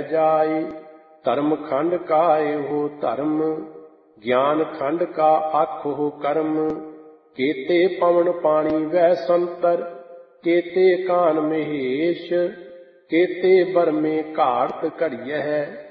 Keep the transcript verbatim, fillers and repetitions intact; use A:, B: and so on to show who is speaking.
A: जाए। धर्म खंड का हो धर्म, ज्ञान खंड का आखो कर्म। केते पवन पानी वह संतर, केते कान महेश। केते बर में घाट करियह,